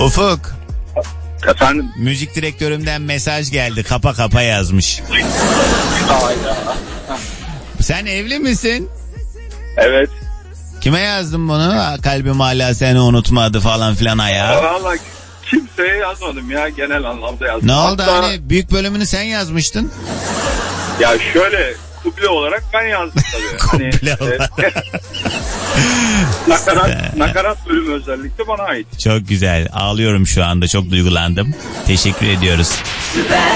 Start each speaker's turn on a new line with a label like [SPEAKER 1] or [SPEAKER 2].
[SPEAKER 1] Ufuk.
[SPEAKER 2] Efendim?
[SPEAKER 1] Müzik direktörümden mesaj geldi. Kapa yazmış.
[SPEAKER 2] Hayda.
[SPEAKER 1] Sen evli misin?
[SPEAKER 2] Evet.
[SPEAKER 1] Kime yazdın bunu? Kalbim hala seni unutmadı falan filan ayağı.
[SPEAKER 2] Vallahi kimseye yazmadım ya, genel anlamda yazdım.
[SPEAKER 1] Ne oldu
[SPEAKER 2] Hatta,
[SPEAKER 1] hani büyük bölümünü sen yazmıştın?
[SPEAKER 2] Ya şöyle kuple olarak ben yazdım tabii.
[SPEAKER 1] Kuple olarak.
[SPEAKER 2] Nakarat bölümü özellikle bana ait.
[SPEAKER 1] Çok güzel. Ağlıyorum şu anda. Çok duygulandım. Teşekkür ediyoruz.